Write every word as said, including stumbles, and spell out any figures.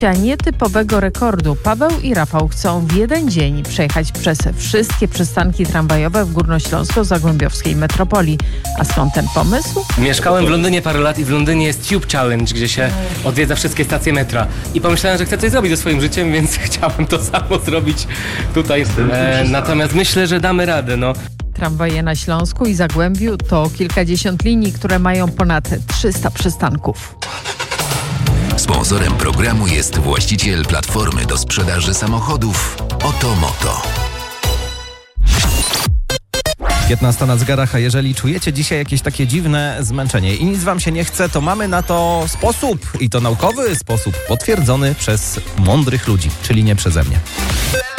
nietypowego rekordu. Paweł i Rafał chcą w jeden dzień przejechać przez wszystkie przystanki tramwajowe w górnośląsko-zagłębiowskiej metropolii. A skąd ten pomysł? Mieszkałem w Londynie parę lat i w Londynie jest Tube Challenge, gdzie się odwiedza wszystkie stacje metra. I pomyślałem, że chcę coś zrobić ze swoim życiem, więc chciałem to samo zrobić tutaj. E, natomiast myślę, że damy radę, no. Tramwaje na Śląsku i Zagłębiu to kilkadziesiąt linii, które mają ponad trzysta przystanków. Sponsorem programu jest właściciel platformy do sprzedaży samochodów Otomoto. piętnasta na zegarach, a jeżeli czujecie dzisiaj jakieś takie dziwne zmęczenie i nic wam się nie chce, to mamy na to sposób i to naukowy sposób potwierdzony przez mądrych ludzi, czyli nie przeze mnie.